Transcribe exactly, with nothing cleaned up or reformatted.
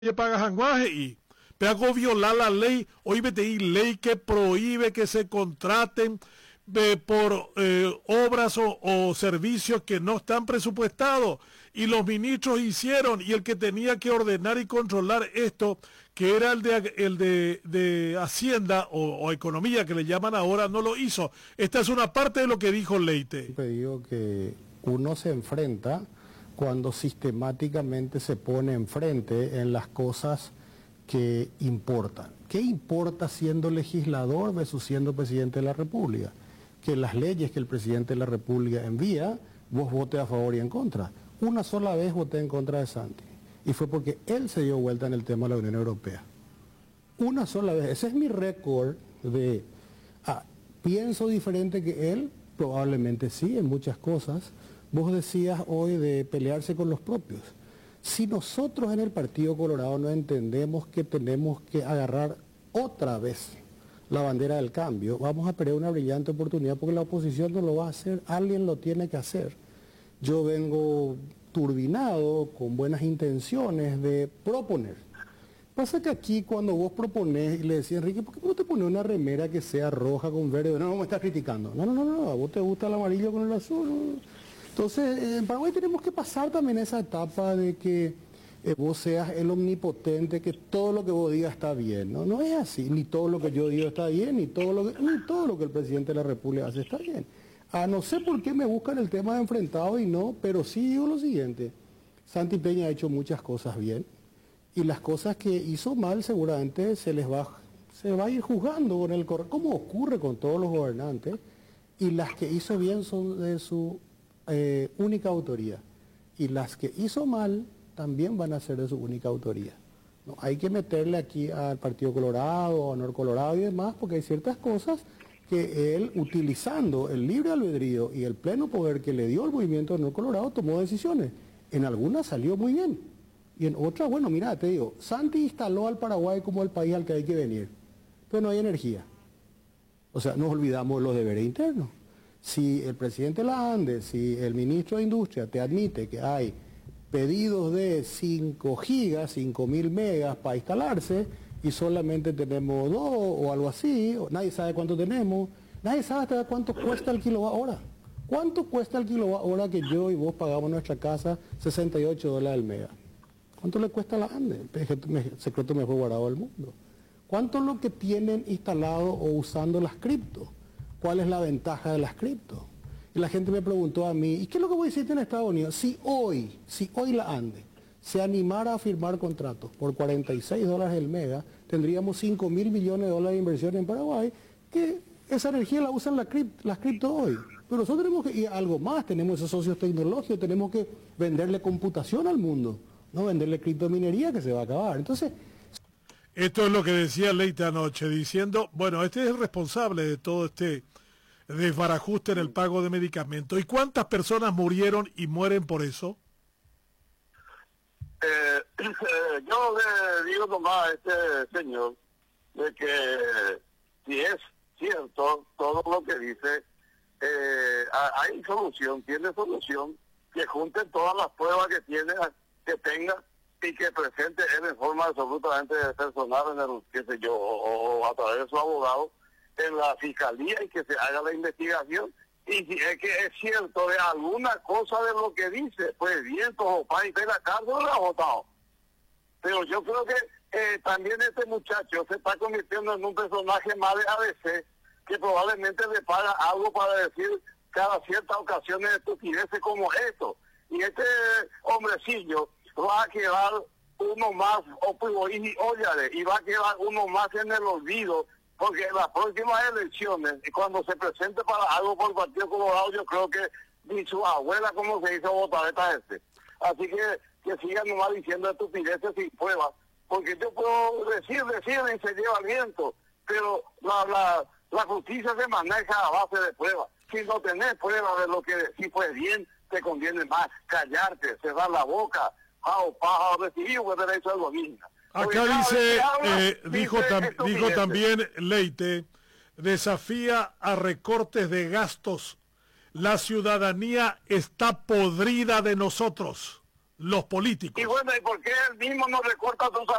paga janguaje y pego violar la ley, hoy vete y ley que prohíbe que se contraten eh, por eh, obras o, o servicios que no están presupuestados, y los ministros hicieron, y el que tenía que ordenar y controlar esto, que era el de, el de, de Hacienda o, o Economía, que le llaman ahora, no lo hizo. Esta es una parte de lo que dijo Leite. Siempre digo que uno se enfrenta cuando sistemáticamente se pone enfrente en las cosas que importan. ¿Qué importa siendo legislador versus siendo presidente de la República? Que las leyes que el presidente de la República envía, vos votes a favor y en contra. Una sola vez voté en contra de Santi, y fue porque él se dio vuelta en el tema de la Unión Europea. Una sola vez. Ese es mi récord de... Ah, ¿pienso diferente que él? Probablemente sí, en muchas cosas. Vos decías hoy de pelearse con los propios. Si nosotros en el Partido Colorado no entendemos que tenemos que agarrar otra vez la bandera del cambio, vamos a perder una brillante oportunidad, porque la oposición no lo va a hacer, alguien lo tiene que hacer. Yo vengo turbinado, con buenas intenciones de proponer. Pasa que aquí cuando vos proponés y le decís, Enrique, ¿por qué no te pones una remera que sea roja con verde? No, no me estás criticando. No, no, no, no, a vos te gusta el amarillo con el azul. No. Entonces, en Paraguay tenemos que pasar también esa etapa de que eh, vos seas el omnipotente, que todo lo que vos digas está bien. No, no es así, ni todo lo que yo digo está bien, ni todo lo que, ni todo lo que el presidente de la República hace está bien. Ah, no sé por qué me buscan el tema de enfrentado y no, pero sí digo lo siguiente. Santi Peña ha hecho muchas cosas bien, y las cosas que hizo mal seguramente se les va, se va a ir juzgando con el correo, como ocurre con todos los gobernantes, y las que hizo bien son de su eh, única autoría, y las que hizo mal también van a ser de su única autoría. No, hay que meterle aquí al Partido Colorado, a Honor Colorado y demás, porque hay ciertas cosas que él, utilizando el libre albedrío y el pleno poder que le dio el movimiento Honor Colorado, tomó decisiones. En algunas salió muy bien, y en otras, bueno, mira, te digo, Santi instaló al Paraguay como el país al que hay que venir, pero no hay energía. O sea, nos olvidamos de los deberes internos. Si el presidente de la ANDE, si el ministro de Industria te admite que hay pedidos de cinco gigas, cinco mil megas para instalarse, y solamente tenemos dos o algo así, o nadie sabe cuánto tenemos, nadie sabe hasta cuánto cuesta el kilowatt hora. ¿Cuánto cuesta el kilowatt hora que yo y vos pagamos en nuestra casa? sesenta y ocho dólares al mega. ¿Cuánto le cuesta a la ANDE? El secreto mejor guardado del mundo. ¿Cuánto es lo que tienen instalado o usando las cripto? ¿Cuál es la ventaja de las cripto? Y la gente me preguntó a mí, ¿y qué es lo que voy a decir en Estados Unidos? Si hoy, si hoy la ANDE se animara a firmar contratos por cuarenta y seis dólares el mega, tendríamos cinco mil millones de dólares de inversión en Paraguay, que esa energía la usan la cripto, las cripto hoy. Pero nosotros tenemos que ir a algo más, tenemos esos socios tecnológicos, tenemos que venderle computación al mundo, no venderle criptominería que se va a acabar. Entonces, esto es lo que decía Leite anoche, diciendo, bueno, este es el responsable de todo este desbarajuste en el pago de medicamentos. ¿Y cuántas personas murieron y mueren por eso? Eh, eh, yo le digo nomás a este señor de que si es cierto todo lo que dice, eh, hay solución, tiene solución, que junten todas las pruebas que tiene, que tenga, y que presente él en forma absolutamente personal en el, qué sé yo, o, o a través de su abogado en la fiscalía, y que se haga la investigación. Y si es que es cierto de alguna cosa de lo que dice, pues bien, como para ir a la cárcel lo ha votado. Pero yo creo que eh, también este muchacho se está convirtiendo en un personaje más de A B C, que probablemente le paga algo para decir cada ciertas ocasiones de estupideces como esto. Y este hombrecillo va a quedar uno más, o, y, óyale, y va a quedar uno más en el olvido, porque en las próximas elecciones, cuando se presente para algo por el Partido Colorado, yo creo que ni su abuela, como se hizo, votareta este. Así que que sigan nomás diciendo estupideces sin pruebas, porque yo puedo decir, decir y se lleva el viento, pero la, la, la justicia se maneja a base de pruebas. Si no tenés pruebas de lo que si fue bien, te conviene más callarte, cerrar la boca, o paja, o recibir un derecho al dominio. Acá dice, eh, dijo, tam, dijo también Leite, desafía a recortes de gastos. La ciudadanía está podrida de nosotros. los políticos. Y bueno, ¿y por qué él mismo no recorta sus